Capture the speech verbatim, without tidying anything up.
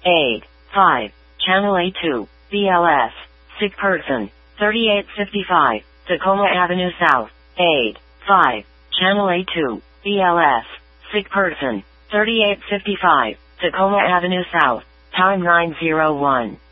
aid, five. Channel A two, B L S, sick person, thirty-eight fifty-five, Tacoma Avenue South, aid, five. Channel A two, B L S, sick person, thirty-eight fifty-five, Tacoma Avenue South, time nine oh one.